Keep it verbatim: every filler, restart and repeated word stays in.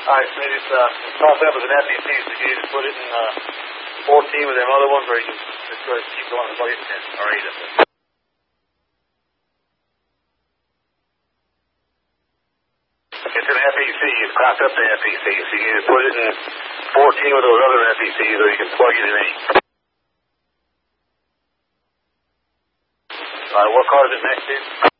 Alright, so maybe it's uh, toss up as an F E C, so you just put it in uh, fourteen with them other ones, or you can just go ahead and keep going until you get ten. Alright, that's it. It's an F E C, it's classed up to F E C, so you can just put it in fourteen with those other F E Cs, or you can plug it in eight. Alright, what car is it next to?